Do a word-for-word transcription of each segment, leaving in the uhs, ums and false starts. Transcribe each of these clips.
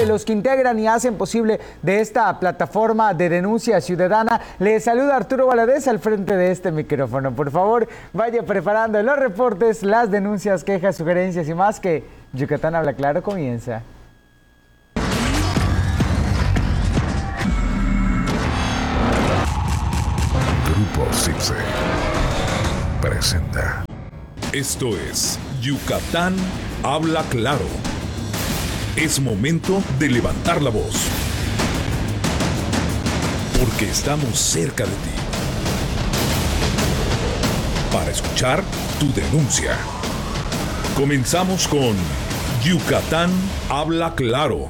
de los que integran y hacen posible de esta plataforma de denuncia ciudadana. Les saluda Arturo Valadez al frente de este micrófono. Por favor, vaya preparando los reportes, las denuncias, quejas, sugerencias y más, que Yucatán Habla Claro comienza. Grupo Cipse presenta. Esto es Yucatán Habla Claro. Es momento de levantar la voz, porque estamos cerca de ti, para escuchar tu denuncia. Comenzamos con Yucatán Habla Claro.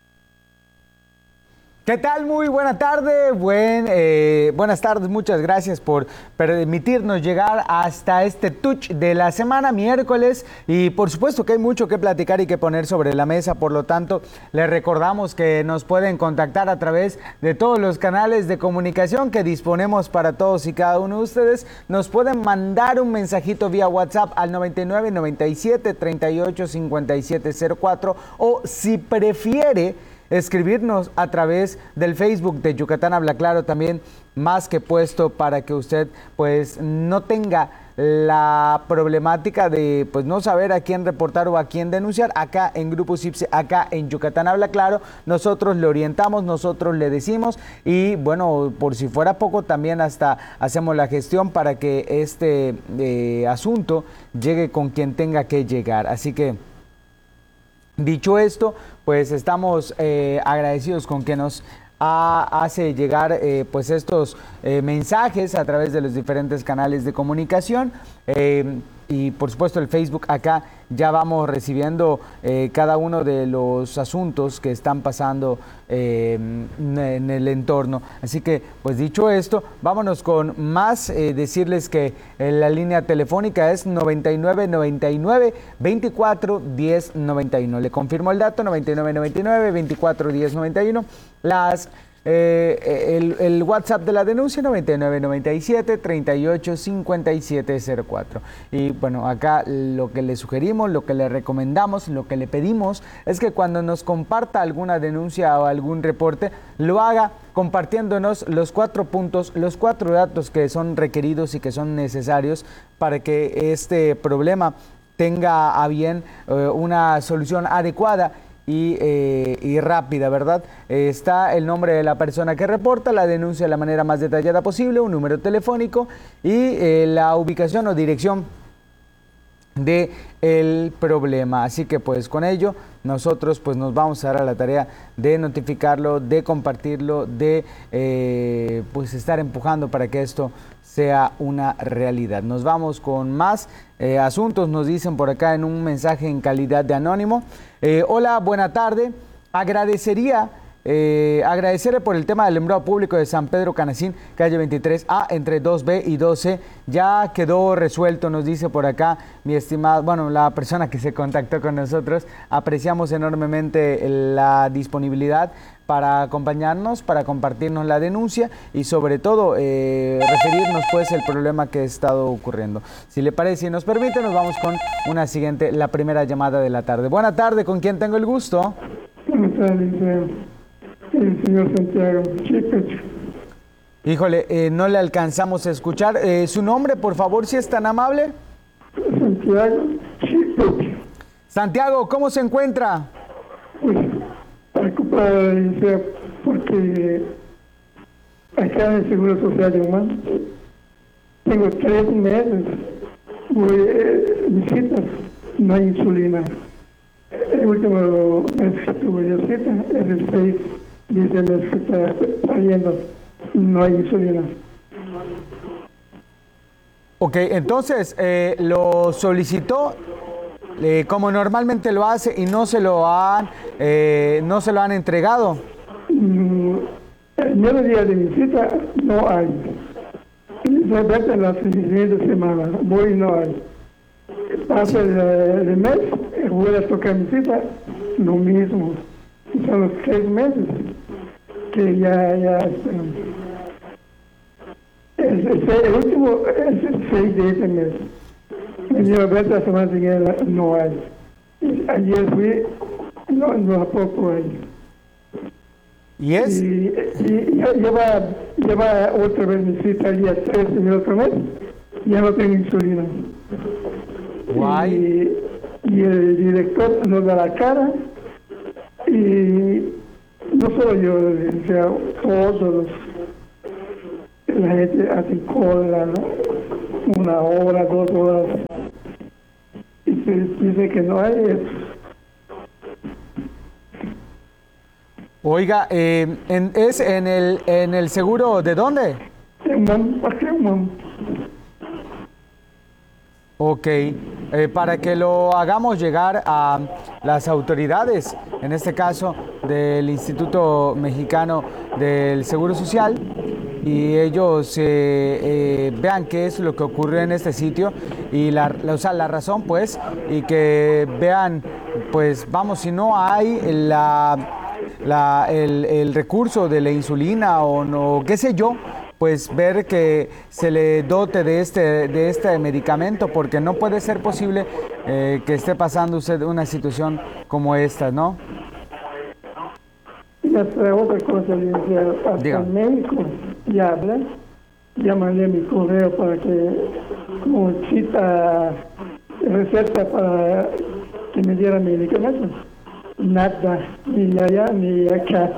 ¿Qué tal? Muy buena tarde, buen, eh, buenas tardes, muchas gracias por permitirnos llegar hasta este touch de la semana, miércoles, y por supuesto que hay mucho que platicar y que poner sobre la mesa. Por lo tanto, les recordamos que nos pueden contactar a través de todos los canales de comunicación que disponemos para todos y cada uno de ustedes. Nos pueden mandar un mensajito vía WhatsApp al noventa y nueve, noventa y siete, treinta y ocho, cincuenta y siete cero cuatro, o si prefiere escribirnos a través del Facebook de Yucatán Habla Claro, también más que puesto para que usted pues no tenga la problemática de pues no saber a quién reportar o a quién denunciar. Acá en Grupo Cipse, acá en Yucatán Habla Claro, nosotros le orientamos, nosotros le decimos, y bueno, por si fuera poco, también hasta hacemos la gestión para que este eh, asunto llegue con quien tenga que llegar. Así que, dicho esto, pues estamos eh, agradecidos con que nos ha, hace llegar eh, pues estos eh, mensajes a través de los diferentes canales de comunicación. Eh, y por supuesto el Facebook, acá ya vamos recibiendo eh, cada uno de los asuntos que están pasando eh, en el entorno. Así que, pues dicho esto, vámonos con más. Eh, decirles que eh, la línea telefónica es noventa y nueve, noventa y nueve, veinticuatro, diez, noventa y uno. Le confirmo el dato, noventa y nueve, noventa y nueve, veinticuatro, diez, noventa y uno. Las Eh, el, el WhatsApp de la denuncia, noventa y nueve, noventa y siete, treinta y ocho, cincuenta y siete cero cuatro. Y bueno, acá lo que le sugerimos, lo que le recomendamos, lo que le pedimos es que cuando nos comparta alguna denuncia o algún reporte, lo haga compartiéndonos los cuatro puntos, los cuatro datos que son requeridos y que son necesarios para que este problema tenga a bien eh, una solución adecuada Y, eh, y rápida, ¿verdad? Eh, está el nombre de la persona que reporta, la denuncia de la manera más detallada posible, un número telefónico y eh, la ubicación o dirección de el problema. Así que pues con ello nosotros pues nos vamos a dar a la tarea de notificarlo, de compartirlo, de eh, pues estar empujando para que esto sea una realidad. Nos vamos con más eh, asuntos. Nos dicen por acá en un mensaje en calidad de anónimo: eh, hola, buena tarde, agradecería Eh, agradecerle por el tema del alumbrado público de San Pedro Canacín, calle veintitrés A, entre dos B y dos C. Ya quedó resuelto, nos dice por acá mi estimado, bueno, la persona que se contactó con nosotros. Apreciamos enormemente la disponibilidad para acompañarnos, para compartirnos la denuncia y sobre todo eh, referirnos pues el problema que ha estado ocurriendo. Si le parece y nos permite, nos vamos con una siguiente, la primera llamada de la tarde. Buena tarde, ¿con quién tengo el gusto? Buenas tardes, el señor Santiago Chicas. Híjole, eh, no le alcanzamos a escuchar. Eh, ¿Su nombre, por favor, si es tan amable? Santiago Chicas. Santiago, ¿cómo se encuentra? Pues, preocupada, dice, porque acá en el Seguro Social de Humano tengo tres meses, voy eh, visitas, no hay insulina. El último mes que tuve yo cita es el seis, dice el mes que está saliendo, no hay insulina. Ok, entonces eh, lo solicitó eh, como normalmente lo hace y no se lo han, eh, no se lo han entregado. Mm, el nueve día de visita no hay. De repente en la siguiente semana voy y no hay. Pasa el, el mes, voy a tocar mi cita, lo mismo. Son los seis meses que ya, ya, esperamos. El, el, el último es el seis de ese mes. Me dio la semana siguiente, no hay. Ayer fui, no, no a poco hay. ¿Y es? Y, y ya lleva, lleva otra vez mi cita el día tres en el otro mes. Ya no tengo insulina. Guay. Y, y el director nos da la cara. Y no solo yo, o sea, todos los, la gente hace cola, ¿no? Una hora, dos horas. Y se dice que no hay eso. Oiga, eh, en, ¿es en el, en el seguro de dónde? En Mon, Parque Mon. Ok, eh, para que lo hagamos llegar a las autoridades, en este caso del Instituto Mexicano del Seguro Social, y ellos eh, eh, vean qué es lo que ocurrió en este sitio y la, la, o sea, la razón, pues, y que vean, pues, vamos, si no hay la, la, el, el recurso de la insulina o no, qué sé yo, pues ver que se le dote de este, de este medicamento, porque no puede ser posible eh, que esté pasando usted una situación como esta, ¿no? Y hasta otra cosa, hasta Diga. el médico ya habla, ya mandé mi correo para que, como cita, receta para que me diera medicamentos. Nada, ni allá ni acá.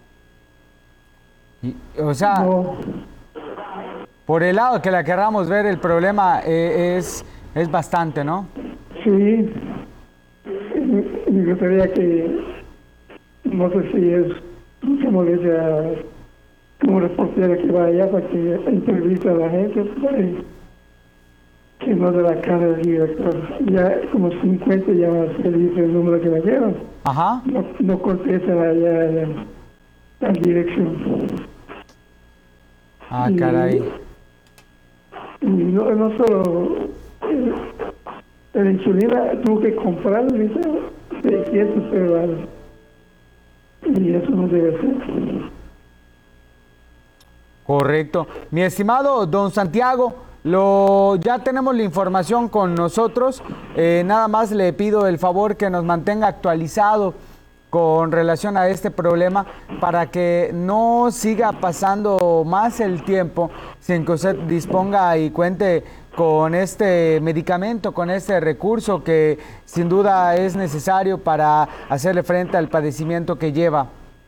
Y, o sea, No. por el lado que la querramos ver, el problema eh, es, es bastante, ¿no? Sí, me gustaría que, no sé si es, como le decía, como reportera que vaya para que entrevista a la gente, para que no de la cara del director. Ya como cincuenta llamadas que dice el número que me dieron, Ajá. no, no contestan allá en la dirección. Ah, Y- caray. Y no, no solo eh, la insulina, tuve que comprar, dice, seiscientos pesos. Y eso no debe ser. Correcto. Mi estimado don Santiago, lo, ya tenemos la información con nosotros. Eh, nada más le pido el favor que nos mantenga actualizado con relación a este problema para que no siga pasando más el tiempo sin que usted disponga y cuente con este medicamento, con este recurso que sin duda es necesario para hacerle frente al padecimiento que lleva.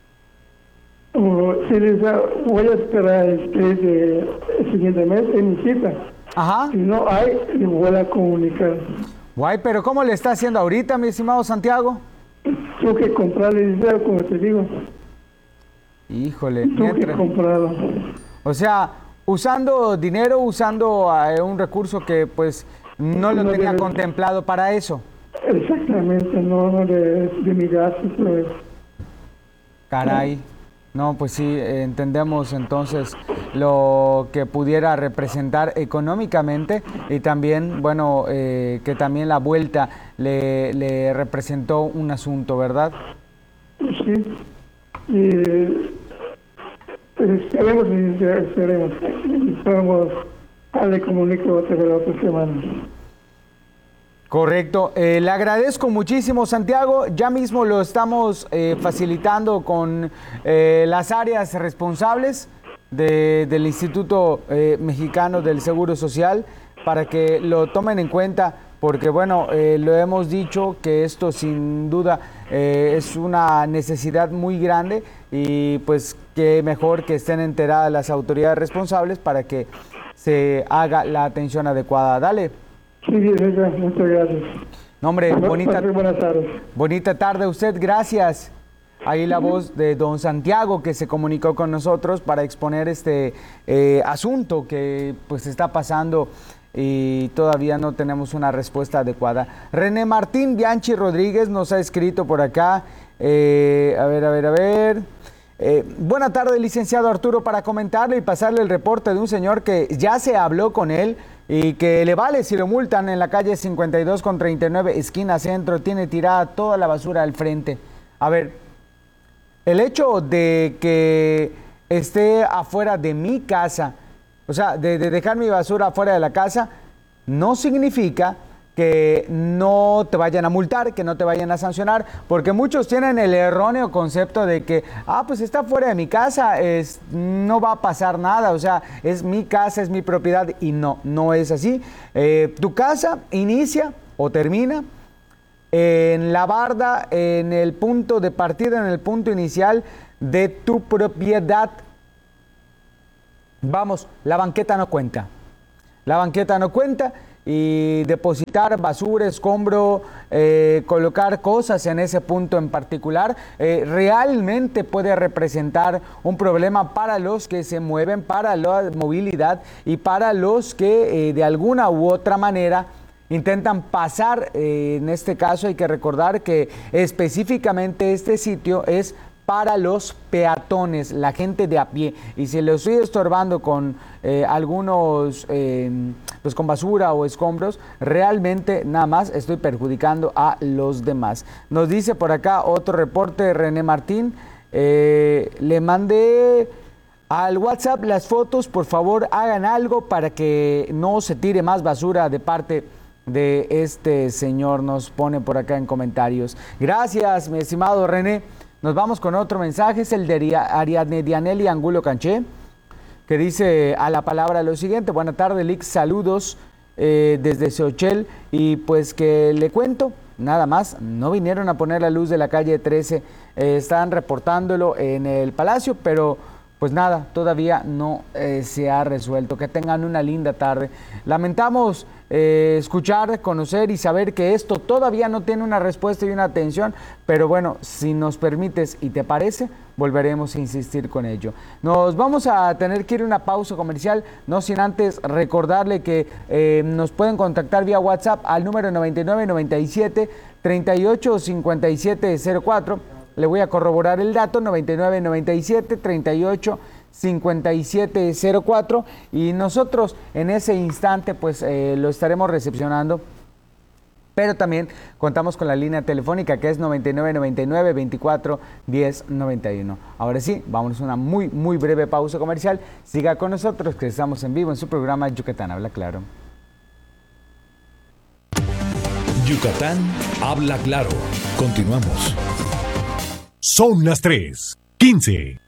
O, si les da- voy a esperar el tres de el siguiente mes en mi cita. Ajá. Si no hay, le voy a comunicar. Guay, pero ¿cómo le está haciendo ahorita, mi estimado Santiago? Tengo que comprarle el dinero, como te digo. Híjole, Tengo que mientras- comprarlo. o sea, usando dinero, usando eh, un recurso que pues no lo No tenía debe- contemplado para eso. Exactamente, no, no de, de mi gasto. Pues. Caray. No, pues sí, eh, entendemos entonces lo que pudiera representar económicamente y también, bueno, eh, que también la vuelta le, le representó un asunto, ¿verdad? Sí. Y pues, esperemos y esperemos. Esperemos a le comunico otra vez la otra semana. Correcto. Eh, le agradezco muchísimo, Santiago. Ya mismo lo estamos eh, facilitando con eh, las áreas responsables de- del Instituto eh, Mexicano del Seguro Social para que lo tomen en cuenta, porque bueno, eh, lo hemos dicho que esto sin duda eh, es una necesidad muy grande y pues qué mejor que estén enteradas las autoridades responsables para que se haga la atención adecuada. Dale. Sí, Reja, muchas gracias. No, hombre, bonita, Pase buenas tardes. bonita tarde a usted, gracias. Ahí la voz de don Santiago que se comunicó con nosotros para exponer este eh, asunto que pues está pasando y todavía no tenemos una respuesta adecuada. René Martín Bianchi Rodríguez nos ha escrito por acá. Eh, a ver, a ver, a ver. Eh, buena tarde, licenciado Arturo, para comentarle y pasarle el reporte de un señor que ya se habló con él y que le vale si lo multan en la calle cincuenta y dos con treinta y nueve, esquina centro, tiene tirada toda la basura al frente. A ver, el hecho de que esté afuera de mi casa, o sea, de, de dejar mi basura afuera de la casa, no significa que no te vayan a multar, que no te vayan a sancionar, porque muchos tienen el erróneo concepto de que, ah, pues está fuera de mi casa, es, no va a pasar nada, o sea, es mi casa, es mi propiedad, y no, no es así. Eh, tu casa inicia o termina en la barda, en el punto de partida, en el punto inicial de tu propiedad. Vamos, la banqueta no cuenta. La banqueta no cuenta. Y depositar basura, escombro, eh, colocar cosas en ese punto en particular, eh, realmente puede representar un problema para los que se mueven, para la movilidad y para los que eh, de alguna u otra manera intentan pasar. Eh, en este caso hay que recordar que específicamente este sitio es para los peatones, la gente de a pie. Y si lo estoy estorbando con eh, algunos, eh, pues con basura o escombros, realmente nada más estoy perjudicando a los demás. Nos dice por acá otro reporte, René Martín, eh, le mandé al WhatsApp las fotos, por favor hagan algo para que no se tire más basura de parte de este señor, nos pone por acá en comentarios. Gracias, mi estimado René. Nos vamos con otro mensaje, es el de Ariadne Dianelli Angulo Canché, que dice a la palabra lo siguiente: buenas tardes, Lix, saludos eh, desde Xochel, y pues que le cuento, nada más, no vinieron a poner la luz de la calle trece, eh, están reportándolo en el Palacio, pero pues nada, todavía no eh, se ha resuelto. Que tengan una linda tarde. Lamentamos eh, escuchar, conocer y saber que esto todavía no tiene una respuesta y una atención, pero bueno, si nos permites y te parece, volveremos a insistir con ello. Nos vamos a tener que ir a una pausa comercial, no sin antes recordarle que eh, nos pueden contactar vía WhatsApp al número noventa y nueve, noventa y siete, treinta y ocho, cincuenta y siete cero cuatro. Le voy a corroborar el dato: noventa y nueve, noventa y siete, treinta y ocho, cincuenta y siete cero cuatro, y nosotros en ese instante pues eh, lo estaremos recepcionando. Pero también contamos con la línea telefónica, que es noventa y nueve, noventa y nueve, veinticuatro, diez, noventa y uno. Ahora sí, vámonos a una muy, muy breve pausa comercial. Siga con nosotros, que estamos en vivo en su programa Yucatán Habla Claro. Yucatán Habla Claro. Continuamos. Son las tres, quince.